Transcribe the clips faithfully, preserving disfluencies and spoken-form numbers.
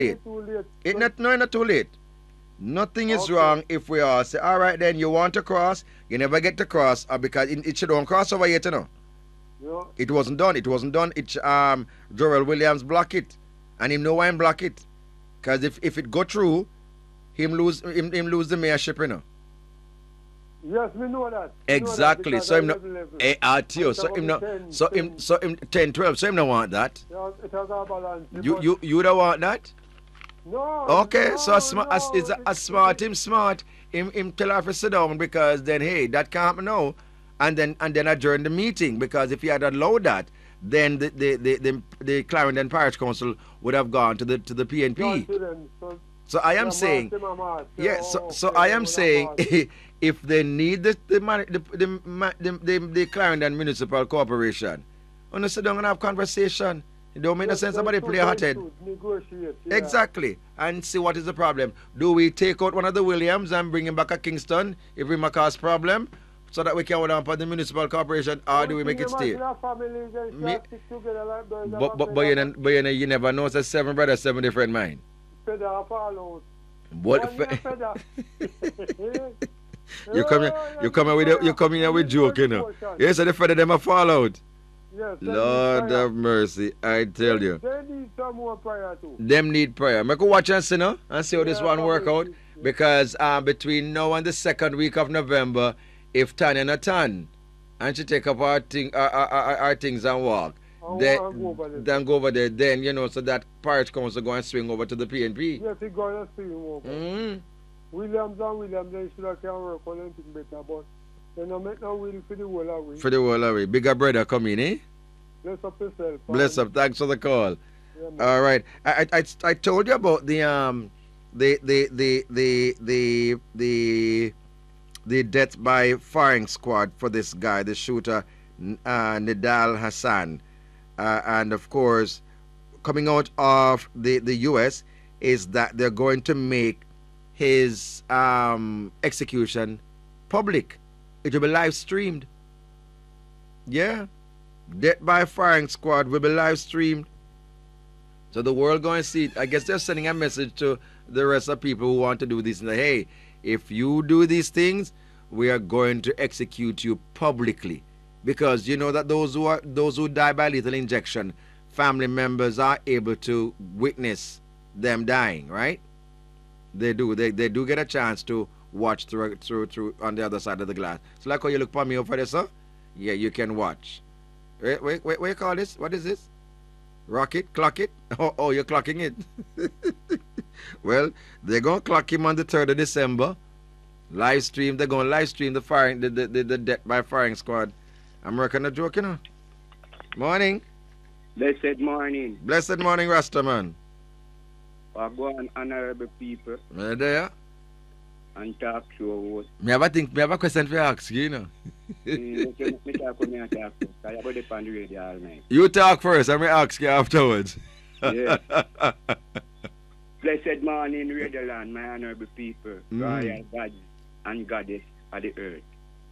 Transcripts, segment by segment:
It's too late. It not no, not too late. Nothing is Okay. wrong if we all say, all right, then you want to cross, you never get to cross, or because it, it should don't cross over yet, you know. Yeah. It wasn't done. It wasn't done. It um Joel Williams block it, and him know why him block it, cause if if it go through, him lose him, him lose the mayorship, you know. Yes, we know that. We Exactly. Know that So him no, level, level. eh, at you. It's So about him no, ten, so him ten. so him ten twelve. So him no want that. Yeah, it has a balance. You but- you you don't want that. No. Okay, no, so as, sma- as, no, is a, it- as smart him smart him him tell her to sit down because then hey that can't happen now, and then and then adjourn the meeting because if he had allowed that then the the the, the, the Clarendon Parish Council would have gone to the to the P N P. John Children, so So I am yeah, saying Martin and Martin. yeah. So Oh, so okay, I am well, saying Martin. if they need the the man- the the, ma- the, the, the Clarendon Municipal Corporation, wanna sit down and have conversation. It don't make no Yes, sense them somebody two play guys hothead. should negotiate, yeah. Exactly. And see what is the problem. Do we take out one of the Williams and bring him back at Kingston if we make cause problem so that we can hold on for the municipal corporation, or do we make it stay? Me- But but but you, know, but you, know, you never know. It's seven brothers, seven different mind. What you come here, you come here with the, you come here with joke, you know. Yes, so the feather them a fall out. Yes, they Lord need prayer. have mercy, I tell you. They need some more prayer too. Them need prayer. Make a watch and see now and see how this Yeah, one work out. probably. Because uh, between now and the second week of November, if Tanya not turn and she take up our thing, our, our, our, our things and walk, And then walk and go over there. then go over there. Then you know, so that parish council go and swing over to the P N P. Yes, they going to see him over. Mm. Williams and Williams, they should have can work on anything better, but they don't make no will for the whole of it. For the whole away. Bigger brother come in, eh? Bless up yourself. Bless up. Thanks for the call. Yeah, man. All right. I, I I I told you about the um the the the the the the the death by firing squad for this guy, the shooter, uh, Nidal Hassan, uh, and of course, coming out of the the U S is that they're going to make his um execution public. It will be live streamed. Yeah. Death by firing squad will be live streamed. So the world going to see it. I guess they're sending a message to the rest of people who want to do this. And hey, if you do these things, we are going to execute you publicly. Because you know that those who are those who die by lethal injection, family members are able to witness them dying, right? They do. They they do get a chance to watch through through through on the other side of the glass. So like how you look for me over there, sir? Yeah, you can watch. Wait, wait, wait, what you call this? What is this? Rock it? Clock it? Oh, oh you're clocking it. Well, they're going to clock him on the third of December. Live stream. They're going to live stream the firing, the, the, the, the death by firing squad. I'm working a joke, you know. Morning. Blessed morning. Blessed morning, Rastaman. I go on honorable people Me there. and talk to us. Me have a think, me have a question for you ask you, you know. Mm, so me talk with me and talk to us. I have to on the radio all night. You talk first, and me ask you afterwards. Yeah. Blessed morning, Radio Land, my honorable people, Mm. royal gods and goddess of the earth.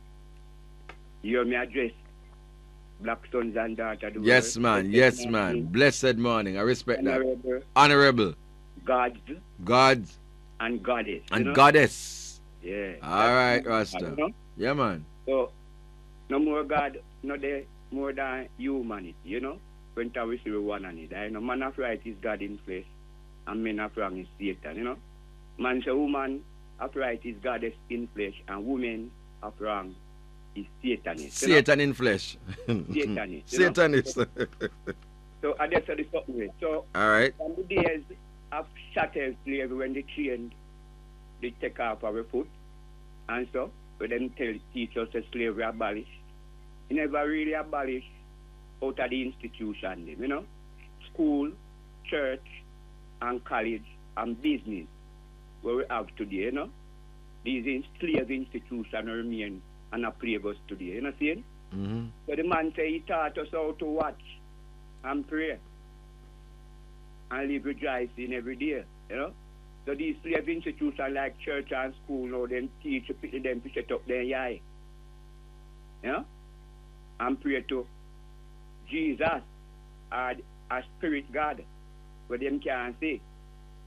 You hear me address black sons and daughters of the Yes, world. man. Blessed Yes, man. morning, Blessed morning. I respect that. Honorable Honorable. gods God and goddess. you and know? goddess. Yeah. All right, You Rasta. know? Yeah, man. So, no more God, no there more than humanity, you know? When we see one on it. I know man of right is God in flesh, and man of wrong is Satan, you know? Man say woman of right is goddess in flesh, and woman of wrong is Satanist. you know? Satan in flesh. Satanist. you know? Satanist. So, I just said the something way. So, All right. from the days of chattel slavery, when they trained, they take off our foot, and so, when them tell, teach us that slavery abolished, it never really abolished out of the institution, them, you know? School, church, and college, and business, where we have today, you know? These in- slave institutions remain and a plague us today, you know what I'm saying? Mm-hmm. So the man say he taught us how to watch and pray and live rejoicing every day, you know? So these slave institutions like church and school now, them teach people them to set up their eye, you know? And pray to Jesus or a spirit God, where them can't see.